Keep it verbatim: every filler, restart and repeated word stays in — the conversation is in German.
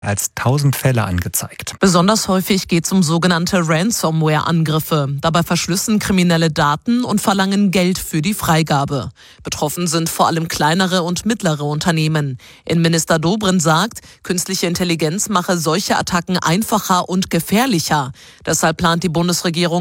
als tausend Fälle angezeigt. Besonders häufig geht es um sogenannte Ransomware-Angriffe. Dabei verschlüsseln Kriminelle Daten und verlangen Geld für die Freigabe. Betroffen sind vor allem kleinere und mittlere Unternehmen. Innenminister Dobrindt sagt, künstliche Intelligenz mache solche Attacken einfacher und gefährlicher. Deshalb plant die Bundesregierung